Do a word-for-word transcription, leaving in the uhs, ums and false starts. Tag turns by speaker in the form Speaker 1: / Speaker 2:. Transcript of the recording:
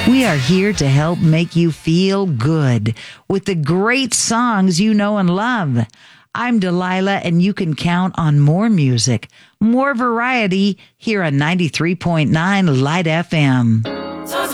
Speaker 1: We are here to help make you feel good with the great songs you know and love. I'm Delilah, and you can count on more music, more variety here on ninety-three point nine Light F M.
Speaker 2: So